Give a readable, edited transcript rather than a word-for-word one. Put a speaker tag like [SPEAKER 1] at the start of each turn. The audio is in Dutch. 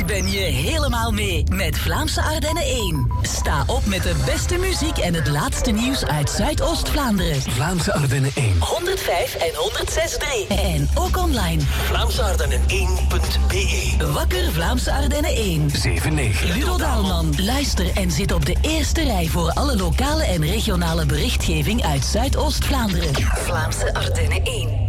[SPEAKER 1] ben je helemaal mee met Vlaamse Ardennen 1. Sta op met de beste muziek en het laatste nieuws uit Zuidoost-Vlaanderen.
[SPEAKER 2] Vlaamse Ardennen 1.
[SPEAKER 1] 105 en 106.3. En ook online.
[SPEAKER 2] VlaamseArdennen1.be.
[SPEAKER 1] Wakker Vlaamse Ardennen 1.
[SPEAKER 2] 7-9.
[SPEAKER 1] Ludo Daalman. Luister en zit op de eerste rij voor alle lokale en regionale berichtgeving uit Zuidoost-Vlaanderen. Vlaamse Ardennen 1.